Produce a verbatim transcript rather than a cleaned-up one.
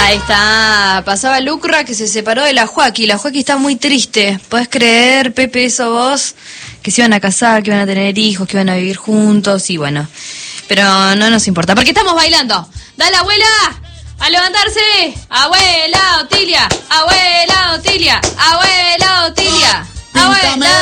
Ahí está, pasaba Lucra que se separó de la Joaquí. La Joaquí está muy triste. ¿Podés creer, Pepe, eso vos? Que se iban a casar, que iban a tener hijos, que iban a vivir juntos y bueno. Pero no nos importa, porque estamos bailando. ¡Dale, abuela! ¡A levantarse! ¡Abuela Otilia! ¡Abuela Otilia! ¡Abuela Otilia! ¡Abuela!